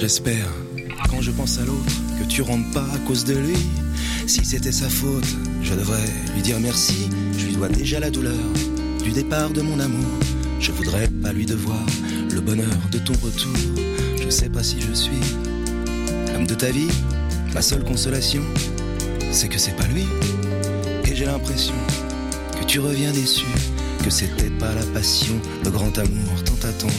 J'espère, quand je pense à l'autre, que tu rentres pas à cause de lui. Si c'était sa faute, je devrais lui dire merci. Je lui dois déjà la douleur du départ de mon amour. Je voudrais pas lui devoir le bonheur de ton retour. Je sais pas si je suis l'homme de ta vie. Ma seule consolation, c'est que c'est pas lui. Et j'ai l'impression que tu reviens déçu, que c'était pas la passion, le grand amour tant attendu.